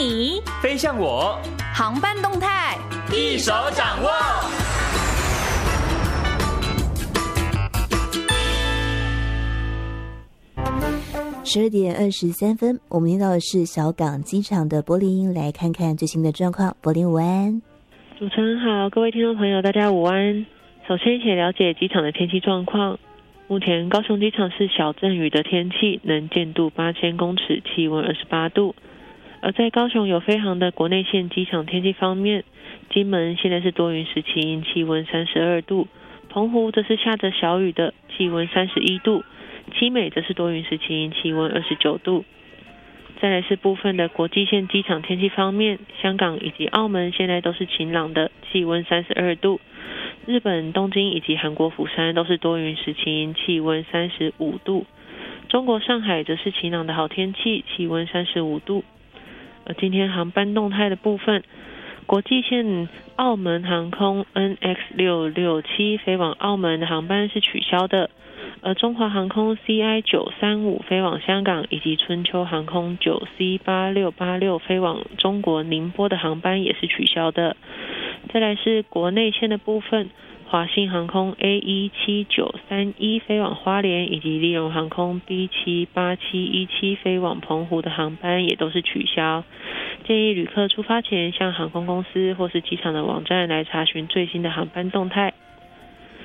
你， 飞向我， 航班动态一手掌握。 12:23，我们听到的是小港机场的柏林，来看看最新的状况。柏林午安。 主持人好，各位听众朋友大家午安。首先一起了解机场的天气状况。目前高雄机场是小阵雨的天气，能见度8000公尺，气温28度。而在高雄有飞航的国内线机场天气方面，金门现在是多云时晴，气温32度；澎湖则是下着小雨的，气温31度；七美则是多云时晴，气温29度。再来是部分的国际线机场天气方面，香港以及澳门现在都是晴朗的，气温32度；日本东京以及韩国釜山都是多云时晴，气温35度；中国上海则是晴朗的好天气，气温35度。而今天航班动态的部分，国际线澳门航空 NX667 飞往澳门的航班是取消的，而中华航空 CI935 飞往香港以及春秋航空 9C8686 飞往中国宁波的航班也是取消的。再来是国内线的部分，华信航空 A17931 飞往花莲以及立荣航空 B78717 飞往澎湖的航班也都是取消。建议旅客出发前向航空公司或是机场的网站来查询最新的航班动态。